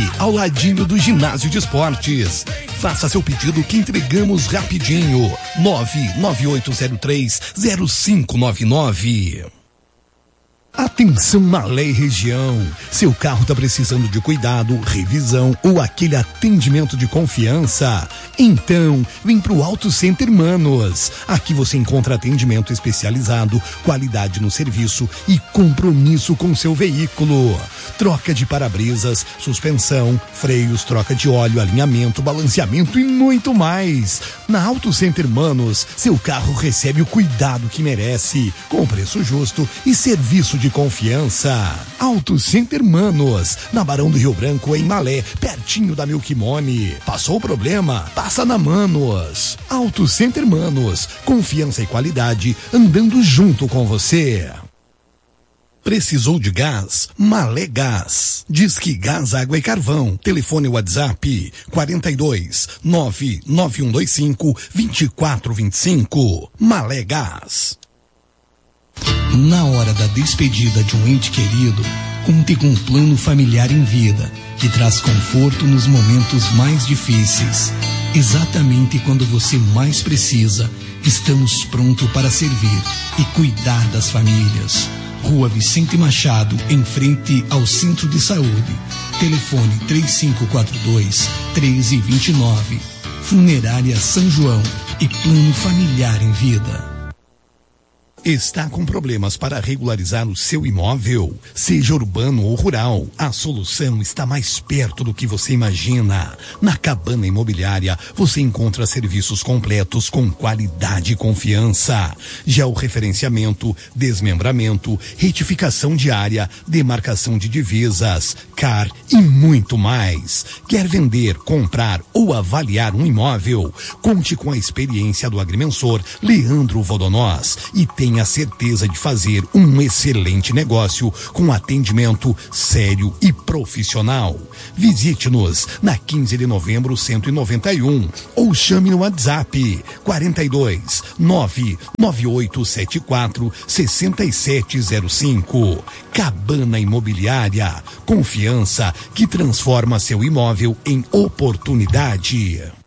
ao ladinho do ginásio de esportes. Faça seu pedido que entregamos rapidinho. 998030599. Atenção Malé e região, seu carro está precisando de cuidado, revisão ou aquele atendimento de confiança? Então, vem pro Auto Center Manos. Aqui você encontra atendimento especializado, qualidade no serviço e compromisso com seu veículo. Troca de para-brisas, suspensão, freios, troca de óleo, alinhamento, balanceamento e muito mais. Na Auto Center Manos, seu carro recebe o cuidado que merece, com preço justo e serviço de confiança. Auto Center Manos, na Barão do Rio Branco, em Malé, pertinho da Milk Money. Passou o problema? Passa na Manos. Auto Center Manos, confiança e qualidade andando junto com você. Precisou de gás? Malé Gás. Disque Gás, Água e Carvão. Telefone WhatsApp 42 99125 2425. Malé Gás. Na hora da despedida de um ente querido, conte com um plano familiar em vida, que traz conforto nos momentos mais difíceis. Exatamente quando você mais precisa, estamos prontos para servir e cuidar das famílias. Rua Vicente Machado, em frente ao Centro de Saúde. Telefone 3542-1329. Funerária São João e plano familiar em vida. Está com problemas para regularizar o seu imóvel? Seja urbano ou rural, a solução está mais perto do que você imagina. Na Cabana Imobiliária, você encontra serviços completos com qualidade e confiança. Georreferenciamento, desmembramento, retificação de área, demarcação de divisas, CAR e muito mais. Quer vender, comprar ou avaliar um imóvel? Conte com a experiência do agrimensor Leandro Vodonós e tenha a certeza de fazer um excelente negócio com atendimento sério e profissional. Visite-nos na 15 de novembro 191 ou chame no WhatsApp 42 99874 6705. Cabana Imobiliária, confiança que transforma seu imóvel em oportunidade.